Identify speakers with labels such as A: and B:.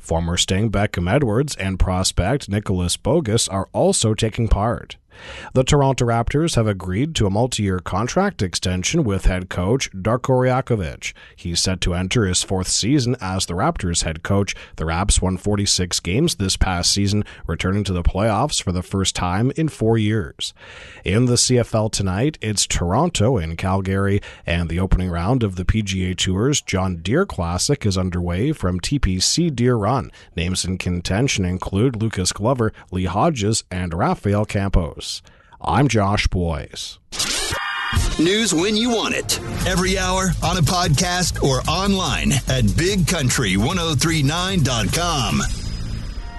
A: Former Sting Beckham Edwards and prospect Nicholas Bogus are also taking part. The Toronto Raptors have agreed to a multi-year contract extension with head coach Darko Rajakovic. He's set to enter his fourth season as the Raptors head coach. The Raps won 46 games this past season, returning to the playoffs for the first time in 4 years. In the CFL tonight, it's Toronto and Calgary, and the opening round of the PGA Tour's John Deere Classic is underway from TPC Deere Run. Names in contention include Lucas Glover, Lee Hodges, and Rafael Campos. I'm Josh Boyes.
B: News when you want it. Every hour on a podcast or online at bigcountry1039.com.